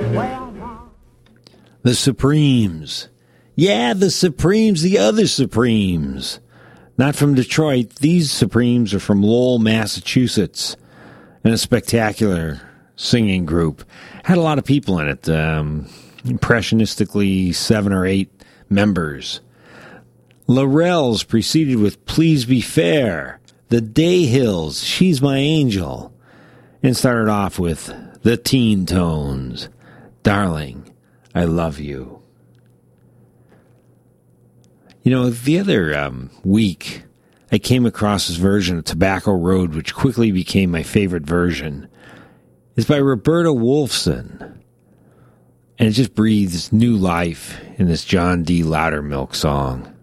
The Supremes. Yeah, the Supremes, the other Supremes. Not from Detroit. These Supremes are from Lowell, Massachusetts. And a spectacular singing group. Had a lot of people in it. Impressionistically 7 or 8 members. Laurel's preceded with Please Be Fair. The Dayhills, She's My Angel. And started off with the Teen Tones. Darling, I Love You. You know, the other week, I came across this version of Tobacco Road, which quickly became my favorite version. It's by Roberta Wolfson. And it just breathes new life in this John D. Loudermilk song.